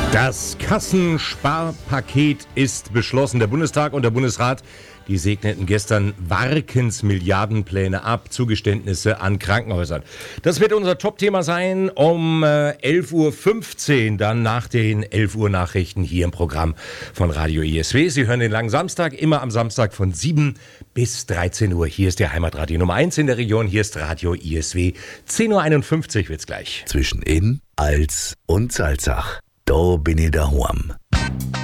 Das Kassensparpaket ist beschlossen. Der Bundestag und der Bundesrat, die segneten gestern Warkens Milliardenpläne ab, Zugeständnisse an Krankenhäusern. Das wird unser Top-Thema sein um 11.15 Uhr, dann nach den 11 Uhr Nachrichten hier im Programm von Radio ISW. Sie hören den langen Samstag, immer am Samstag von 7 bis 13 Uhr. Hier ist der Heimatradio Nummer 1 in der Region, hier ist Radio ISW. 10.51 Uhr wird's gleich. Zwischen In, Als und Salzach. Da bin ich daheim.